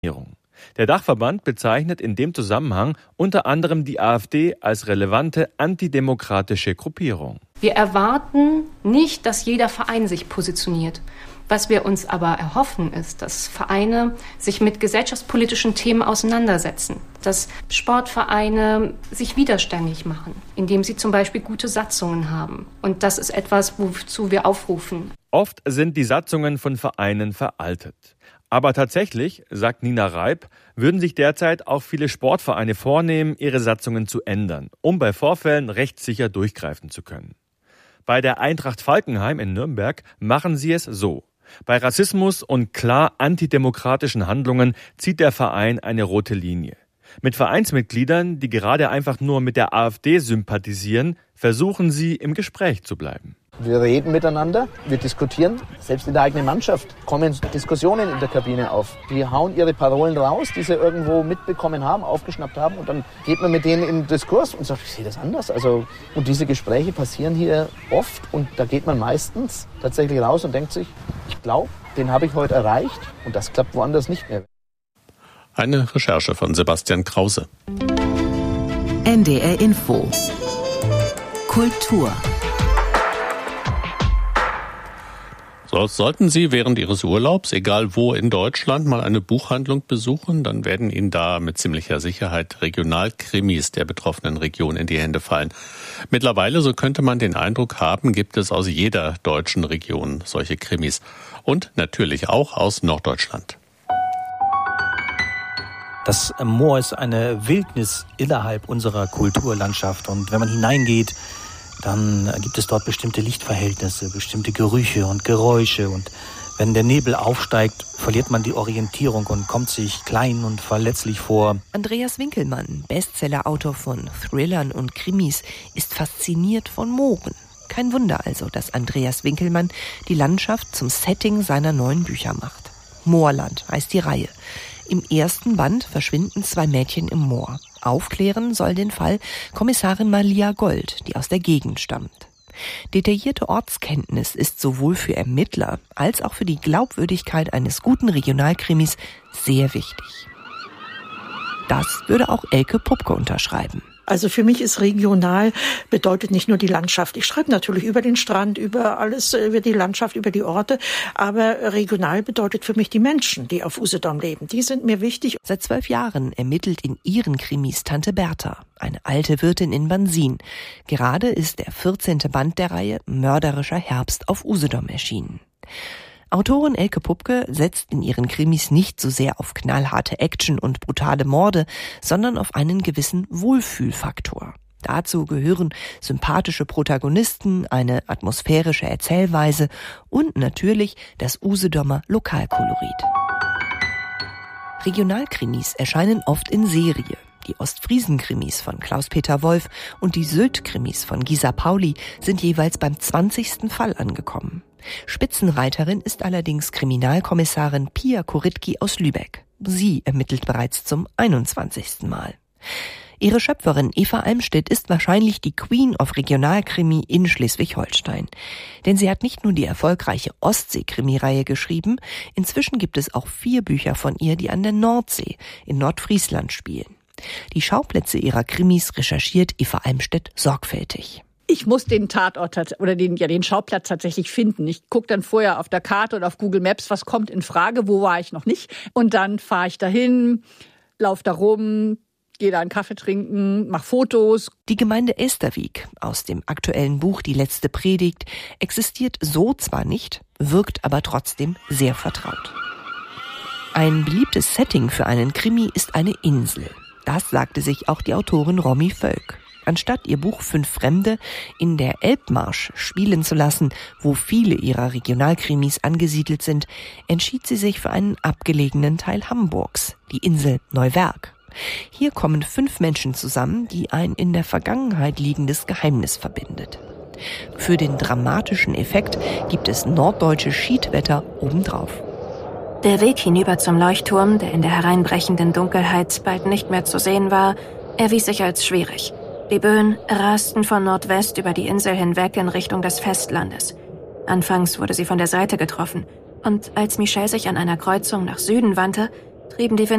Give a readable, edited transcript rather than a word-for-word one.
Der Dachverband bezeichnet in dem Zusammenhang unter anderem die AfD als relevante antidemokratische Gruppierung. Wir erwarten nicht, dass jeder Verein sich positioniert. Was wir uns aber erhoffen, ist, dass Vereine sich mit gesellschaftspolitischen Themen auseinandersetzen, dass Sportvereine sich widerständig machen, indem sie zum Beispiel gute Satzungen haben. Und das ist etwas, wozu wir aufrufen. Oft sind die Satzungen von Vereinen veraltet. Aber tatsächlich, sagt Nina Reib, würden sich derzeit auch viele Sportvereine vornehmen, ihre Satzungen zu ändern, um bei Vorfällen rechtssicher durchgreifen zu können. Bei der Eintracht Falkenheim in Nürnberg machen sie es so. Bei Rassismus und klar antidemokratischen Handlungen zieht der Verein eine rote Linie. Mit Vereinsmitgliedern, die gerade einfach nur mit der AfD sympathisieren, versuchen sie im Gespräch zu bleiben. Wir reden miteinander, wir diskutieren. Selbst in der eigenen Mannschaft kommen Diskussionen in der Kabine auf. Die hauen ihre Parolen raus, die sie irgendwo mitbekommen haben, aufgeschnappt haben. Und dann geht man mit denen in den Diskurs und sagt, ich sehe das anders. Und diese Gespräche passieren hier oft. Und da geht man meistens tatsächlich raus und denkt sich, ich glaube, den habe ich heute erreicht. Und das klappt woanders nicht mehr. Eine Recherche von Sebastian Krause. NDR Info. Kultur. So, sollten Sie während Ihres Urlaubs, egal wo in Deutschland, mal eine Buchhandlung besuchen, dann werden Ihnen da mit ziemlicher Sicherheit Regionalkrimis der betroffenen Region in die Hände fallen. Mittlerweile, so könnte man den Eindruck haben, gibt es aus jeder deutschen Region solche Krimis. Und natürlich auch aus Norddeutschland. Das Moor ist eine Wildnis innerhalb unserer Kulturlandschaft. Und wenn man hineingeht, dann gibt es dort bestimmte Lichtverhältnisse, bestimmte Gerüche und Geräusche. Und wenn der Nebel aufsteigt, verliert man die Orientierung und kommt sich klein und verletzlich vor. Andreas Winkelmann, Bestsellerautor von Thrillern und Krimis, ist fasziniert von Mooren. Kein Wunder also, dass Andreas Winkelmann die Landschaft zum Setting seiner neuen Bücher macht. Moorland heißt die Reihe. Im ersten Band verschwinden 2 Mädchen im Moor. Aufklären soll den Fall Kommissarin Malia Gold, die aus der Gegend stammt. Detaillierte Ortskenntnis ist sowohl für Ermittler als auch für die Glaubwürdigkeit eines guten Regionalkrimis sehr wichtig. Das würde auch Elke Pupke unterschreiben. Also für mich ist regional bedeutet nicht nur die Landschaft. Ich schreibe natürlich über den Strand, über alles, über die Landschaft, über die Orte. Aber regional bedeutet für mich die Menschen, die auf Usedom leben. Die sind mir wichtig. Seit 12 Jahren ermittelt in ihren Krimis Tante Bertha, eine alte Wirtin in Bansin. Gerade ist der 14. Band der Reihe Mörderischer Herbst auf Usedom erschienen. Autorin Elke Pupke setzt in ihren Krimis nicht so sehr auf knallharte Action und brutale Morde, sondern auf einen gewissen Wohlfühlfaktor. Dazu gehören sympathische Protagonisten, eine atmosphärische Erzählweise und natürlich das Usedomer Lokalkolorit. Regionalkrimis erscheinen oft in Serie. Die Ostfriesen-Krimis von Klaus-Peter Wolf und die Sylt-Krimis von Gisa Pauli sind jeweils beim 20. Fall angekommen. Spitzenreiterin ist allerdings Kriminalkommissarin Pia Korytki aus Lübeck. Sie ermittelt bereits zum 21. Mal. Ihre Schöpferin Eva Almstedt ist wahrscheinlich die Queen of Regionalkrimi in Schleswig-Holstein. Denn sie hat nicht nur die erfolgreiche Ostsee-Krimireihe geschrieben, inzwischen gibt es auch 4 Bücher von ihr, die an der Nordsee in Nordfriesland spielen. Die Schauplätze ihrer Krimis recherchiert Eva Almstedt sorgfältig. Ich muss den Tatort oder den Schauplatz tatsächlich finden. Ich gucke dann vorher auf der Karte oder auf Google Maps, was kommt in Frage, wo war ich noch nicht. Und dann fahre ich dahin, laufe da rum, gehe da einen Kaffee trinken, mache Fotos. Die Gemeinde Esterwyk aus dem aktuellen Buch Die letzte Predigt existiert so zwar nicht, wirkt aber trotzdem sehr vertraut. Ein beliebtes Setting für einen Krimi ist eine Insel. Das sagte sich auch die Autorin Romy Völk. Anstatt ihr Buch 5 Fremde in der Elbmarsch spielen zu lassen, wo viele ihrer Regionalkrimis angesiedelt sind, entschied sie sich für einen abgelegenen Teil Hamburgs, die Insel Neuwerk. Hier kommen 5 Menschen zusammen, die ein in der Vergangenheit liegendes Geheimnis verbindet. Für den dramatischen Effekt gibt es norddeutsches Schiedwetter obendrauf. Der Weg hinüber zum Leuchtturm, der in der hereinbrechenden Dunkelheit bald nicht mehr zu sehen war, erwies sich als schwierig. Die Böen rasten von Nordwest über die Insel hinweg in Richtung des Festlandes. Anfangs wurde sie von der Seite getroffen, und als Michel sich an einer Kreuzung nach Süden wandte, trieben die Winde